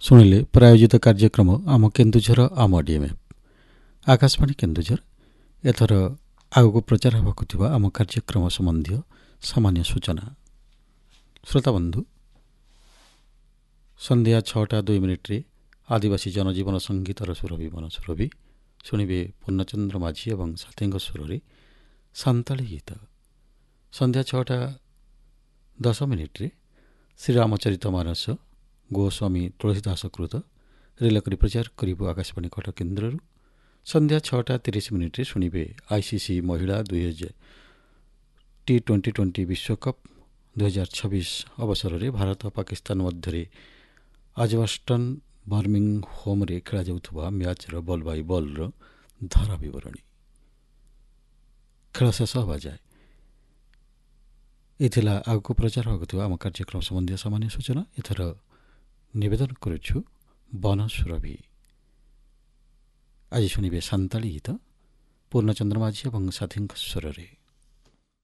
ଶୁଣିଲେ ପ୍ରାୟୋଜିତ କାର୍ଯ୍ୟକ୍ରମ ଆମ କେନ୍ଦୁଝର ଆମ ଡିଏମ୍ଏଫ୍ ଆକାଶବାଣୀ କେନ୍ଦୁଝର। ଏଥର ଆଗକୁ ପ୍ରଚାର ହେବାକୁ ଥିବା ଆମ କାର୍ଯ୍ୟକ୍ରମ ସମ୍ବନ୍ଧୀୟ ସାମାନ୍ୟ ସୂଚନା। ଶ୍ରୋତାବନ୍ଧୁ, ସନ୍ଧ୍ୟା 6:02 ଆଦିବାସୀ ଜନଜୀବନ ସଙ୍ଗୀତର ସୁରଭି ମନ ସୁରଭି ଶୁଣିବେ ପୂର୍ଣ୍ଣଚନ୍ଦ୍ର ମାଝୀ ଏବଂ ସାଥୀଙ୍କ ସୁରରେ ସାନ୍ତାଳୀ ଗୀତ। ସନ୍ଧ୍ୟା 6:10 ଶ୍ରୀରାମଚରିତ ମାନସ ଗୋସ୍ୱାମୀ ତୁଳସୀଦାସ କୃତ ରେଲ କରି ପ୍ରଚାର କରିବ ଆକାଶବାଣୀ କଟକ କେନ୍ଦ୍ରରୁ। ସନ୍ଧ୍ୟା 6:30 ଶୁଣିବେ ଆଇସିସି ମହିଳା T20 ବିଶ୍ୱକପ୍ 2026 ଅବସରରେ ଭାରତ ପାକିସ୍ତାନ ମଧ୍ୟରେ ଆଜବାଷ୍ଟନ ବର୍ମିଂହାମ୍ରେ ଖେଳାଯାଉଥିବା ମ୍ୟାଚ୍ର ବଲ୍ ବାଇ ବଲ୍ର ଧାରା ବିବରଣୀ। ଖେଳ ଶେଷ ହେବା ଯାଏ ଏ ଥିଲା ଆଗକୁ ପ୍ରଚାର ହେବାକୁ ଥିବା ଆମ କାର୍ଯ୍ୟକ୍ରମ ସମ୍ବନ୍ଧୀୟ ସାମାନ୍ୟ ସୂଚନା। ଏଥର ନିବେଦନ କରୁଛୁ ବନ ସୁରଭି। ଆଜି ଶୁଣିବେ ସାନ୍ତାଳୀ ଗୀତ ପୂର୍ଣ୍ଣଚନ୍ଦ୍ର ମାଝୀ ଏବଂ ସାଥୀଙ୍କ ସ୍ୱରରେ।